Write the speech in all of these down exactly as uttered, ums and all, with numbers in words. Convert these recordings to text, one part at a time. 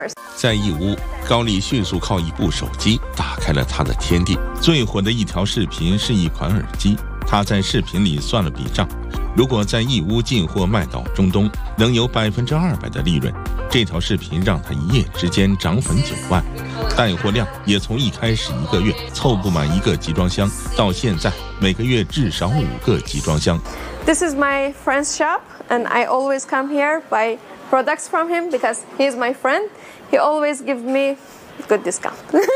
在义乌，高丽迅速靠一部手机打开了他的天地。最火的一条视频是一款耳机，他在视频里算了笔账，如果在义乌进货卖到中东，能有百分之二百的利润。这条视频让他一夜之间涨粉九万，带货量也从一开始一个月凑不满一个集装箱，到现在每个月至少五个集装箱。 This is my friend's shop, and I always come here buy products from him because he is my friend. He always gives me good discount.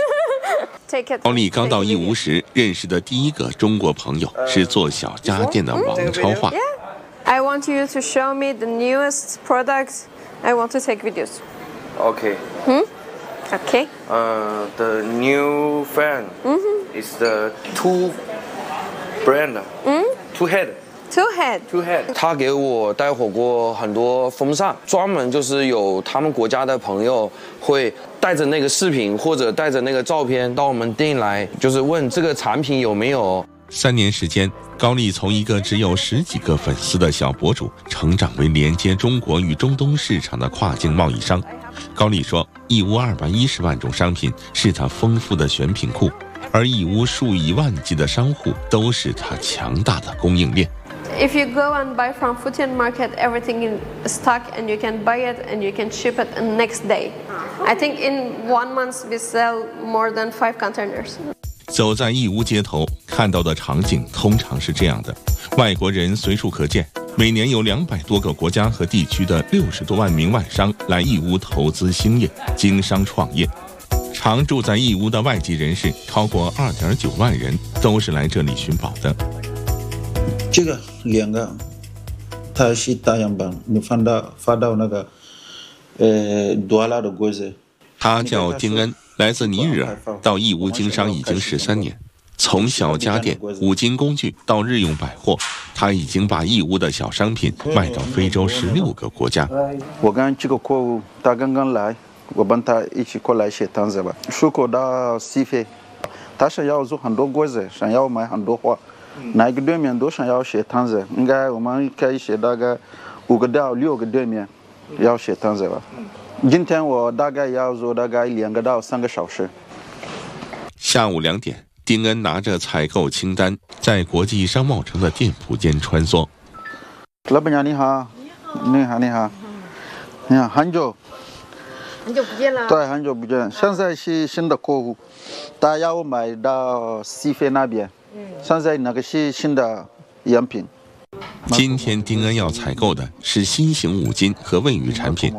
Take it. 高丽刚到义乌时认识的第一个中国朋友是做小家电的王超华。 Yeah. I want you to show me the newest products. I want to take videos. Okay. Hmm? Okay. Uh, the new fan Mm-hmm. is the two brand. Mm? Two head. Two head. Two head. 他给我带火过很多风扇，专门就是有他们国家的朋友会带着那个视频或者带着那个照片到我们店来，就是问这个产品有没有。 三年时间，高丽从一个只有十几个粉丝的小博主，成长为连接中国与中东市场的跨境贸易商。高丽说，义乌二百一十万种商品是他丰富的选品库，而义乌数以万计的商户都是他强大的供应链。 If you go and buy from Futian Market, everything in stock, and you can buy it and you can ship it the next day. I think in one month we sell more than five containers. 走在义乌街头，看到的场景通常是这样的：外国人随处可见，每年有两百多个国家和地区的六十多万名外商来义乌投资兴业、经商创业。常住在义乌的外籍人士超过二点九万人，都是来这里寻宝的。 这个两个，它是大洋版，你放到发到那个呃多拉的柜子。 他叫丁恩，来自尼日尔，到义乌经商已经十三年。从小家电、五金工具到日用百货，他已经把义乌的小商品卖到非洲十六个国家。 我跟这个客户他刚刚来，我帮他一起过来写单子吧。出口到西非，他想要做很多柜子，想要买很多货。哪一个对面都想要写单子，应该我们可以写大概五个到六个对面要写单子吧。今天我大概要做大概两个到三个小时。 下午两点，丁恩拿着采购清单，在国际商贸城的店铺间穿梭。 老板娘你好，你好你好，你好，很久很久不见了。 对，很久不见。现在是新的客户，他要买到西非那边。现在那个是新的样品。 今天丁恩要采购的是新型五金和卫浴产品。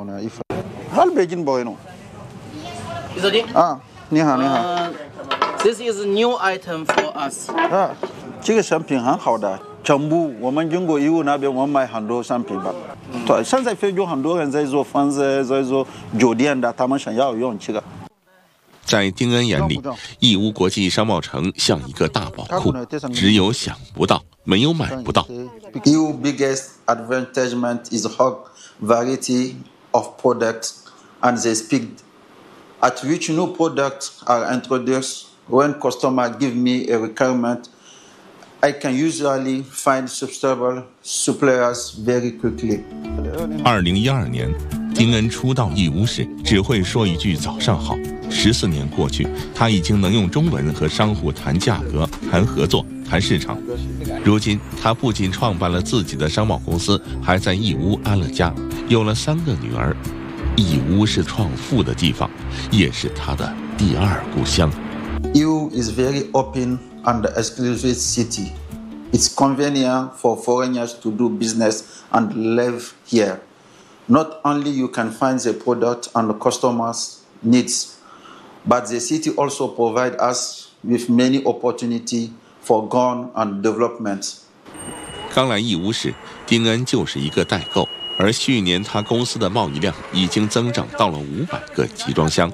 啊，你好，你好。 Uh, this is a new item for us. 啊，这个产品很好的，全部我们中国义乌那边我们买很多商品吧。对，现在非洲很多人在做房子，在做酒店的，他们想要用这个。 在丁恩眼里，义乌国际商贸城像一个大宝库，只有想不到，没有买不到。 义乌 biggest advertisement is hog variety of products, and they speak at which new products are introduced. When customers give me a requirement, I can usually find suitable suppliers very quickly. 二零一二年，丁恩初到义乌时只会说一句早上好。十四年过去，他已经能用中文和商户谈价格、谈合作、谈市场。如今，他不仅创办了自己的商贸公司，还在义乌安了家，有了三个女儿。义乌是创富的地方，也是他的第二故乡。 义乌 is very open and exclusive city. It's convenient for foreigners to do business and live here. Not only you can find the product and the customers' needs, but the city also provides us with many opportunities for growth and development. 刚来义乌时，丁恩就是一个代购，而去年他公司的贸易量已经增长到了五百个集装箱。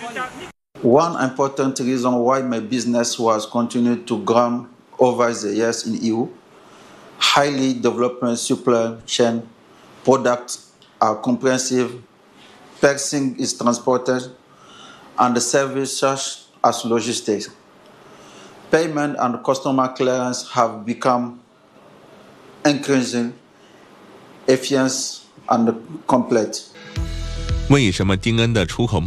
One important reason why my business was continued to grow over the years in E U, highly developed supply chain products are comprehensive, pricing is transported, and the service such as logistics. Payment and customer clearance have become increasing efficient and complete. 为什么丁恩的出口